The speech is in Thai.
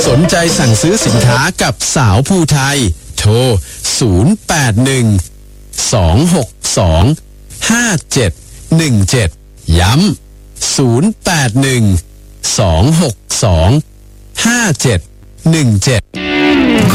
สนใจสั่งซื้อสินค้ากับสาวภูไทยโทร081-262-5717ย้ำ081-262-5717